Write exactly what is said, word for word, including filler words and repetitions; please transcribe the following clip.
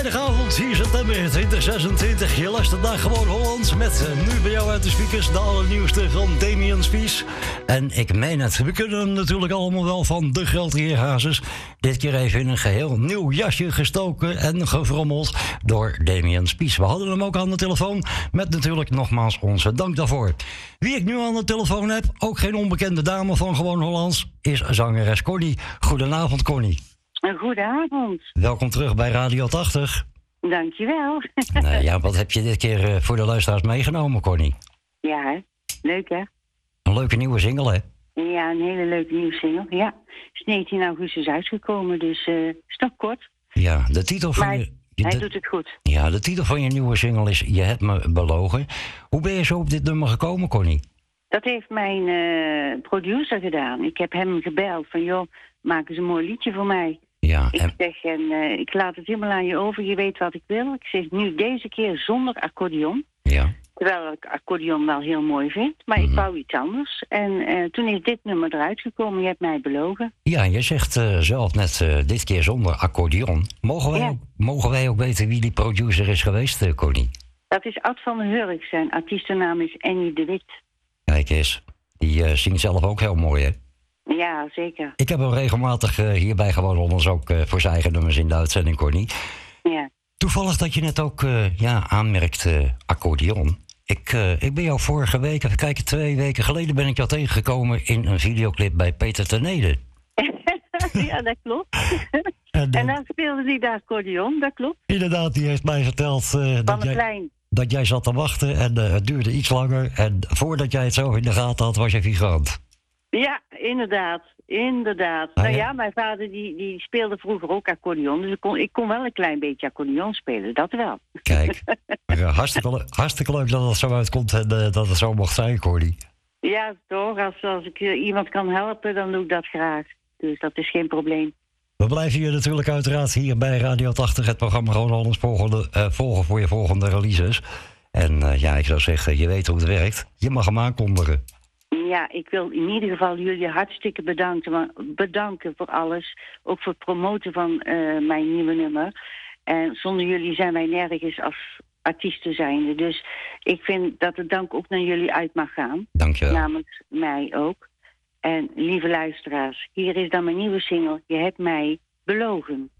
Vrijdagavond, vier september twintig zesentwintig. Je luistert naar Gewoon Hollands met uh, nu bij jou uit de speakers de allernieuwste van Damien Spies. En ik meen het, we kunnen hem natuurlijk allemaal wel van de grote heer Hazes. Dit keer even in een geheel nieuw jasje gestoken en gevrommeld door Damien Spies. We hadden hem ook aan de telefoon met natuurlijk nogmaals onze dank daarvoor. Wie ik nu aan de telefoon heb, ook geen onbekende dame van Gewoon Hollands, is zangeres Connie. Goedenavond, Connie. Een goede avond. Welkom terug bij Radio tachtig. Dankjewel. Nou ja, wat heb je dit keer uh, voor de luisteraars meegenomen, Connie? Ja, hè? Leuk, hè? Een leuke nieuwe single, hè? Ja, een hele leuke nieuwe single. Ja, is negentien augustus uitgekomen, dus uh, is nog kort. Ja, de titel van maar je... je hij de, doet het goed. Ja, de titel van je nieuwe single is Je hebt me belogen. Hoe ben je zo op dit nummer gekomen, Connie? Dat heeft mijn uh, producer gedaan. Ik heb hem gebeld van, joh, maak eens een mooi liedje voor mij. Ja, ik en... zeg, en uh, ik laat het helemaal aan je over, je weet wat ik wil. Ik zeg, nu deze keer zonder accordeon. Ja. Terwijl ik accordeon wel heel mooi vind, maar mm-hmm. ik wou iets anders. En uh, toen is dit nummer eruit gekomen, je hebt mij belogen. Ja, je zegt uh, zelf net uh, dit keer zonder accordeon. Mogen wij, ja. ook, mogen wij ook weten wie die producer is geweest, uh, Connie? Dat is Ad van den Hurk, zijn artiestennaam is Annie de Wit. Kijk eens, die uh, zingt zelf ook heel mooi, hè? Ja, zeker. Ik heb hem regelmatig uh, hierbij gewoon onder ook uh, voor zijn eigen nummers in de uitzending, Connie. Ja. Toevallig dat je net ook uh, ja, aanmerkt uh, accordeon. Ik, uh, ik ben jou vorige week, even kijken, twee weken geleden ben ik jou tegengekomen in een videoclip bij Peter ten Ede. Ja, dat klopt. en, uh, en dan speelde hij de accordeon, dat klopt. Inderdaad, die heeft mij verteld uh, dat, jij, dat jij zat te wachten en uh, het duurde iets langer. En voordat jij het zo in de gaten had, was je figurant. Ja, inderdaad. Inderdaad. Ah, nou ja, ja mijn vader die, die speelde vroeger ook accordeon. Dus ik kon, ik kon wel een klein beetje accordeon spelen, dat wel. Kijk, uh, hartstikke, hartstikke leuk dat het zo uitkomt en uh, dat het zo mocht zijn, Cordy. Ja, toch. Als, als ik uh, iemand kan helpen, dan doe ik dat graag. Dus dat is geen probleem. We blijven je natuurlijk uiteraard hier bij Radio tachtig het programma Gewoon Hollands volgende, uh, volgen voor je volgende releases. En uh, ja, ik zou zeggen, je weet hoe het werkt. Je mag hem aankondigen. Ja, ik wil in ieder geval jullie hartstikke bedanken, bedanken voor alles. Ook voor het promoten van uh, mijn nieuwe nummer. En zonder jullie zijn wij nergens als artiesten zijnde. Dus ik vind dat de dank ook naar jullie uit mag gaan. Dank je wel. Namens mij ook. En lieve luisteraars, hier is dan mijn nieuwe single. Je hebt mij belogen.